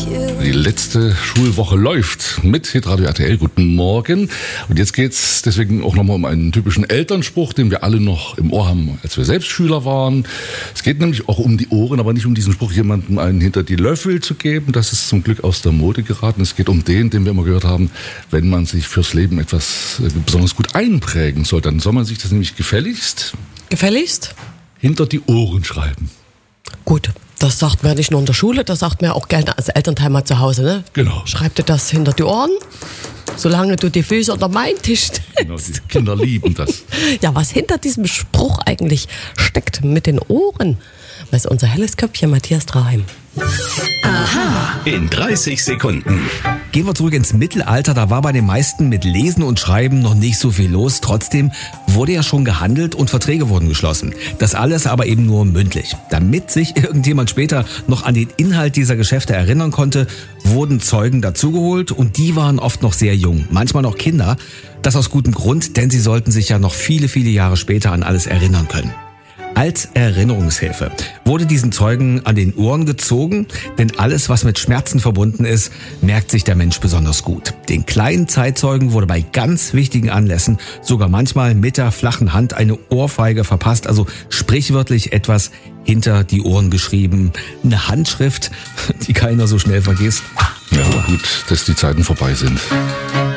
Die letzte Schulwoche läuft mit Hitradio RTL. Guten Morgen. Und jetzt geht's deswegen auch nochmal um einen typischen Elternspruch, den wir alle noch im Ohr haben, als wir selbst Schüler waren. Es geht nämlich auch um die Ohren, aber nicht um diesen Spruch, jemandem einen hinter die Löffel zu geben. Das ist zum Glück aus der Mode geraten. Es geht um den wir immer gehört haben, wenn man sich fürs Leben etwas besonders gut einprägen soll, dann soll man sich das nämlich gefälligst hinter die Ohren schreiben. Gut, das sagt man ja nicht nur in der Schule, das sagt man ja auch gerne als Elternteil mal zu Hause, ne? Genau. Schreib dir das hinter die Ohren, solange du die Füße unter meinen Tisch stellst. Genau, die Kinder lieben das. Ja, was hinter diesem Spruch eigentlich steckt mit den Ohren, weiß unser helles Köpfchen Matthias Traheim. Aha. In 30 Sekunden. Gehen wir zurück ins Mittelalter, da war bei den meisten mit Lesen und Schreiben noch nicht so viel los. Trotzdem wurde ja schon gehandelt und Verträge wurden geschlossen. Das alles aber eben nur mündlich. Damit sich irgendjemand später noch an den Inhalt dieser Geschäfte erinnern konnte, wurden Zeugen dazugeholt und die waren oft noch sehr jung, manchmal noch Kinder. Das aus gutem Grund, denn sie sollten sich ja noch viele, viele Jahre später an alles erinnern können. Als Erinnerungshilfe wurde diesen Zeugen an den Ohren gezogen, denn alles, was mit Schmerzen verbunden ist, merkt sich der Mensch besonders gut. Den kleinen Zeitzeugen wurde bei ganz wichtigen Anlässen sogar manchmal mit der flachen Hand eine Ohrfeige verpasst, also sprichwörtlich etwas hinter die Ohren geschrieben. Eine Handschrift, die keiner so schnell vergisst. Ja, gut, dass die Zeiten vorbei sind.